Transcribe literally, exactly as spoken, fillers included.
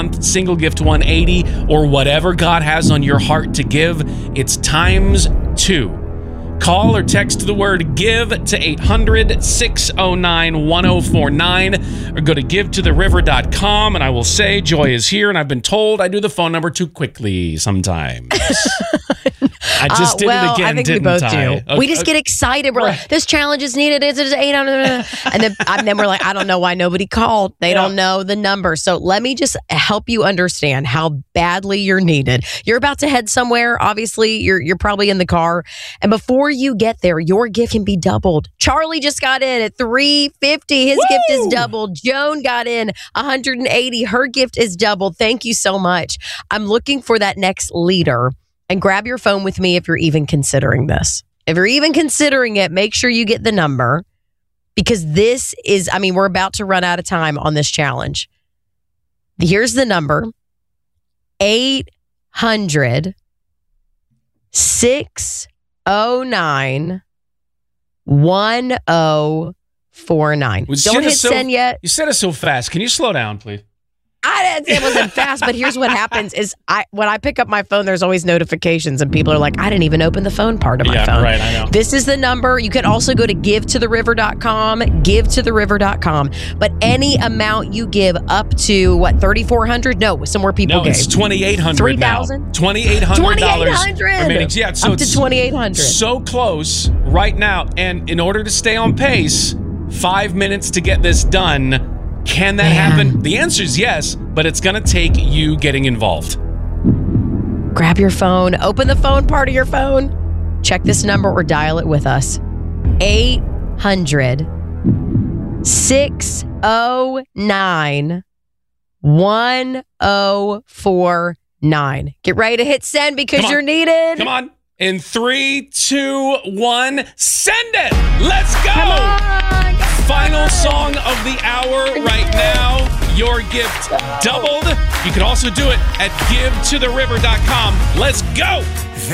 month, single gift one hundred eighty dollars, or whatever God has on your heart to give. It's times two. Call or text the word GIVE to eight hundred, six oh nine, one oh four nine or go to give to the river dot com, and I will say Joy is here, and I've been told I do the phone number too quickly sometimes. I just uh, did well, it again, I think didn't we both I? do. Okay. We just get excited. We're Right. like, this challenge is needed. It's eight hundred. And then, and then we're like, I don't know why nobody called. They Yeah. don't know the number. So let me just help you understand how badly you're needed. You're about to head somewhere. Obviously, you're you're probably in the car. And before you get there, your gift can be doubled. Charlie just got in at three hundred fifty dollars. His Woo! gift is doubled. Joan got in one hundred eighty dollars. Her gift is doubled. Thank you so much. I'm looking for that next leader. And grab your phone with me if you're even considering this. If you're even considering it, make sure you get the number, because this is, I mean, we're about to run out of time on this challenge. Here's the number: eight hundred, six oh nine, one oh four nine. Well, Don't shit hit is so- send yet. You said it so fast. Can you slow down, please? I didn't say it wasn't fast, but here's what happens is I when I pick up my phone, there's always notifications, and people are like, I didn't even open the phone part of my Yeah, phone. right, I know. This is the number. You can also go to give to the river dot com, give to the river dot com. But any amount you give up to, what, thirty-four hundred dollars? No, some more people No, gave. it's twenty-eight hundred three now. thousand? twenty-eight hundred dollars twenty-eight hundred remaining. Yeah, so up to it's twenty-eight hundred. so close right now. And in order to stay on pace, five minutes to get this done. Can that Man. happen? The answer is yes, but it's going to take you getting involved. Grab your phone, open the phone part of your phone, check this number or dial it with us. eight hundred, six oh nine, one oh four nine. Get ready to hit send because Come on. you're needed. Come on. In three, two, one, send it. Let's go. Come on. Final song of the hour right now. Your gift doubled. You can also do it at give to the river dot com. Let's go.